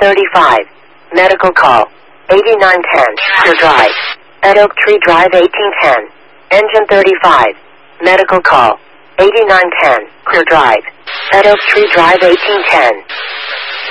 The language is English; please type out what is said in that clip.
35. Medical call. 8910. Clear Drive. At Oak Tree Drive 1810. Engine 35. Medical call. 8910. Clear Drive. At Oak Tree Drive 1810.